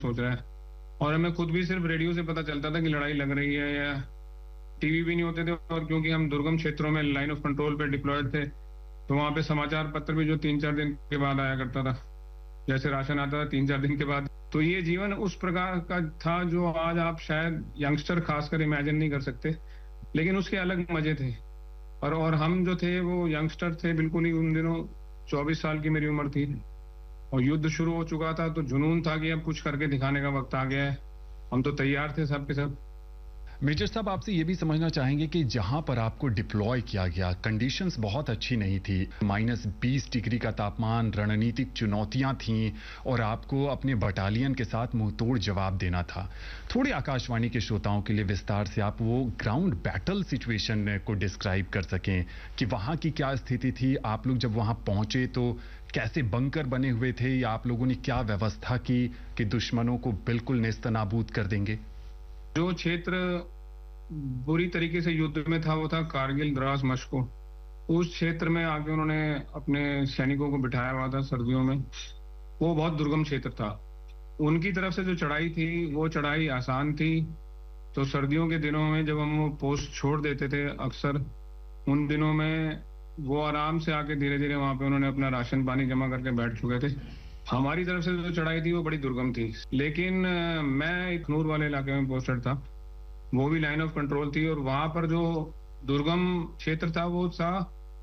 सोच रहा है। और हमें खुद भी सिर्फ रेडियो से पता चलता था कि लड़ाई लग रही है, या टीवी भी नहीं होते थे। और क्योंकि हम दुर्गम क्षेत्रों में लाइन ऑफ कंट्रोल पे डिप्लॉयड थे, तो वहां पे समाचार पत्र भी जो 3-4 दिन के बाद आया करता था, जैसे राशन आता था 3-4 दिन के बाद। तो ये जीवन उस प्रकार का था जो आज आप शायद यंगस्टर खासकर इमेजिन नहीं कर सकते, लेकिन उसके अलग मजे थे। और हम जो थे वो यंगस्टर थे बिल्कुल ही उन दिनों। 24 साल की मेरी उम्र थी और युद्ध शुरू हो चुका था, तो जुनून था कि अब कुछ करके दिखाने का वक्त आ गया है। हम तो तैयार थे सब के सब। मेजर साहब, आपसे ये भी समझना चाहेंगे कि जहां पर आपको डिप्लॉय किया गया, कंडीशंस बहुत अच्छी नहीं थी, -20 डिग्री का तापमान, रणनीतिक चुनौतियां थीं और आपको अपने बटालियन के साथ मुंहतोड़ जवाब देना था। थोड़ी आकाशवाणी के श्रोताओं के लिए विस्तार से आप वो ग्राउंड बैटल सिचुएशन को डिस्क्राइब कर सकें कि वहां की क्या स्थिति थी, आप लोग जब वहां पहुंचे तो कैसे बंकर बने हुए थे, या आप लोगों ने क्या व्यवस्था की कि दुश्मनों को बिल्कुल नेस्तनाबूद कर देंगे? जो क्षेत्र बुरी तरीके से युद्ध में था वो था कारगिल, द्रास, मस्को। उस क्षेत्र में आके उन्होंने अपने सैनिकों को बिठाया हुआ था सर्दियों में। वो बहुत दुर्गम क्षेत्र था। उनकी तरफ से जो चढ़ाई थी वो चढ़ाई आसान थी। तो सर्दियों के दिनों में जब हम वो पोस्ट छोड़ देते थे अक्सर, उन दिनों में वो आराम से आके धीरे धीरे वहां पे उन्होंने अपना राशन पानी जमा करके बैठ चुके थे। हमारी तरफ से जो चढ़ाई थी वो बड़ी दुर्गम थी। लेकिन मैं इखनूर वाले इलाके में पोस्टेड था, वो भी लाइन ऑफ कंट्रोल थी। और वहां पर जो दुर्गम क्षेत्र था वो था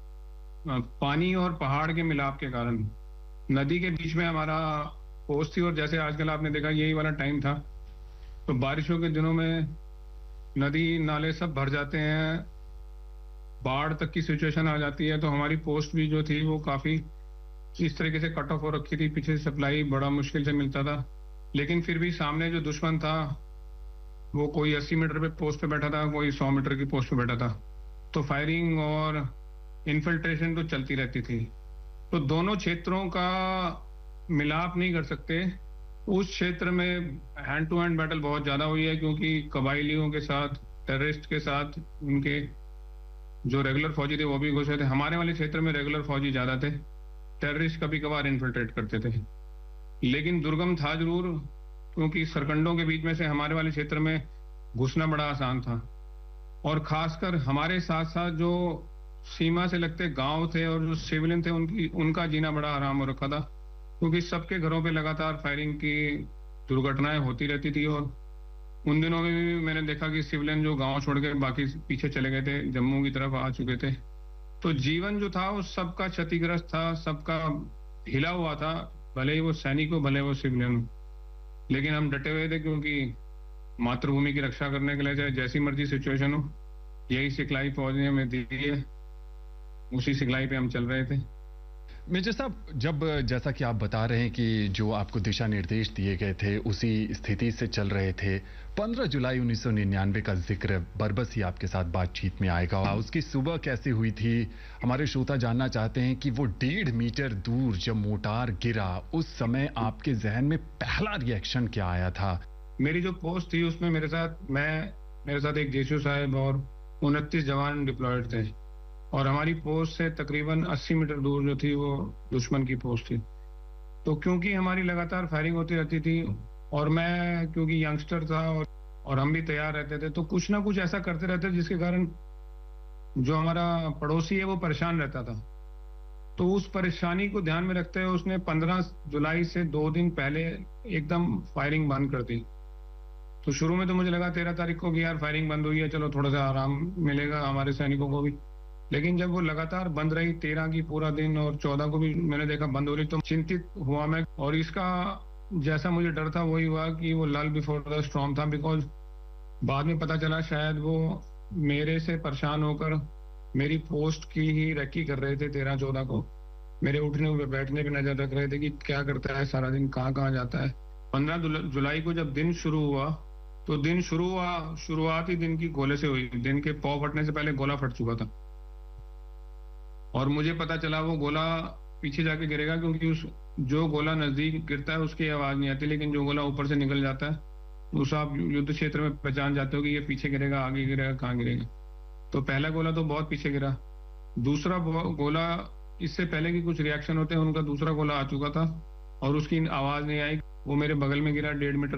पानी और पहाड़ के मिलाप के कारण। नदी के बीच में हमारा पोस्ट थी, और जैसे आजकल आपने देखा यही वाला टाइम था, तो बारिशों के दिनों में नदी नाले सब भर जाते हैं, बाढ़ तक की सिचुएशन आ जाती है। तो हमारी पोस्ट भी जो थी वो काफी इस तरीके से कट ऑफ हो रखी थी, पीछे से सप्लाई बड़ा मुश्किल से मिलता था। लेकिन फिर भी सामने जो दुश्मन था वो कोई 80 मीटर पे पोस्ट पे बैठा था, कोई 100 मीटर की पोस्ट पे बैठा था। तो फायरिंग और इन्फिल्ट्रेशन तो चलती रहती थी। तो दोनों क्षेत्रों का मिलाप नहीं कर सकते। उस क्षेत्र में हैंड टू हैंड बैटल बहुत ज्यादा हुई है, क्योंकि कबाइलियों के साथ, टेररिस्ट के साथ, उनके जो रेगुलर फौजी थे वो भी घुसे थे। हमारे वाले क्षेत्र में रेगुलर फौजी ज्यादा थे, टेररिस्ट कभी कभार इन्फिल्ट्रेट करते थे। लेकिन दुर्गम था जरूर, क्योंकि सरकंडों के बीच में से हमारे वाले क्षेत्र में घुसना बड़ा आसान था। और खासकर हमारे साथ साथ जो सीमा से लगते गांव थे और जो सिविलियन थे उनका जीना बड़ा आराम हो रखा था, क्योंकि सबके घरों पे लगातार फायरिंग की दुर्घटनाएं होती रहती थी। और उन दिनों में भी मैंने देखा कि सिविलियन जो गांव छोड़ के बाकी पीछे चले गए थे, जम्मू की तरफ आ चुके थे। तो जीवन जो था वो सबका क्षतिग्रस्त था, सबका हिला हुआ था, भले ही वो सैनिक हो, भले वो सिविलियन हो। लेकिन हम डटे हुए थे, क्योंकि मातृभूमि की रक्षा करने के लिए चाहे जैसी मर्जी सिचुएशन हो, यही सिखलाई फौज ने हमें दी है, उसी सिखलाई पे हम चल रहे थे। मेजर साहब, जब जैसा कि आप बता रहे हैं कि जो आपको दिशा निर्देश दिए गए थे उसी स्थिति से चल रहे थे, 15 जुलाई 1999 का जिक्र बरबस ही आपके साथ बातचीत में आएगा। उसकी सुबह कैसे हुई थी, हमारे श्रोता जानना चाहते हैं कि वो 1.5 मीटर दूर जब मोटार गिरा, उस समय आपके जहन में पहला रिएक्शन क्या आया था? मेरी जो पोस्ट थी उसमें मेरे साथ एक जेसू साहब और 29 जवान डिप्लॉयड थे, और हमारी पोस्ट से तकरीबन 80 मीटर दूर जो थी वो दुश्मन की पोस्ट थी। तो क्योंकि हमारी लगातार फायरिंग होती रहती थी, और मैं क्योंकि यंगस्टर था और हम भी तैयार रहते थे, तो कुछ ना कुछ ऐसा करते रहते जिसके कारण जो हमारा पड़ोसी है वो परेशान रहता था। तो उस परेशानी को ध्यान में रखते हुए उसने 15 जुलाई से 2 दिन पहले एकदम फायरिंग बंद कर दी। तो शुरू में तो मुझे लगा 13 तारीख को कि यार फायरिंग बंद हुई है, चलो थोड़ा सा आराम मिलेगा हमारे सैनिकों को भी। लेकिन जब वो लगातार बंद रही 13 की पूरा दिन, और 14 को भी मैंने देखा बंद हो रही, तो चिंतित हुआ मैं। और इसका जैसा मुझे डर था वही हुआ कि वो लल बिफोर द स्टॉर्म था। बिकॉज बाद में पता चला शायद वो मेरे से परेशान होकर मेरी पोस्ट की ही रेकी कर रहे थे। 13-14 को मेरे उठने हुए बैठने पे नजर रख रहे थे कि क्या करता है सारा दिन, कहाँ कहाँ जाता है। 15 जुलाई को जब दिन शुरू हुआ, तो दिन शुरुआत ही दिन की गोले से हुई। दिन के पौ फटने से पहले गोला फट चुका था, और मुझे पता चला वो गोला पीछे जाके गिरेगा, क्योंकि जो गोला नजदीक गिरता है उसकी आवाज नहीं आती, लेकिन जो गोला ऊपर से निकल जाता है उस आप युद्ध क्षेत्र में पहचान जाते हो कि ये पीछे गिरेगा, आगे गिरेगा, कहाँ गिरेगा। तो पहला गोला तो बहुत पीछे गिरा। दूसरा गोला, इससे पहले कि कुछ रिएक्शन होते हैं, उनका दूसरा गोला आ चुका था और उसकी आवाज नहीं आई। वो मेरे बगल में गिरा 1.5 मीटर